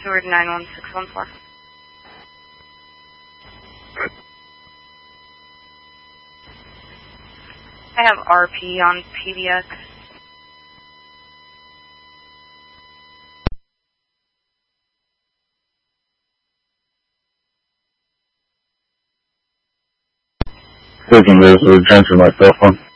Seward 91614. I have RP on PBX. Taking this, transfer my cell phone.